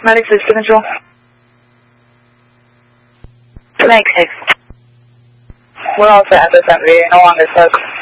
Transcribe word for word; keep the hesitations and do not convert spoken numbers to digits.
Medic six to control. Medic six. We're all set at this M V, no longer stuck.